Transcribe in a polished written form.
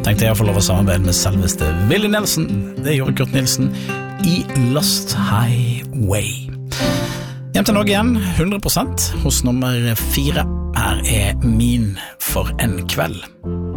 tenkte jeg å få lov å samarbeide med selveste Willie Nelson. Det gjorde Kurt Nilsen i Lost Highway. Hjem til Norge igjen, 100% hos nummer 4. Her er Min for en kveld.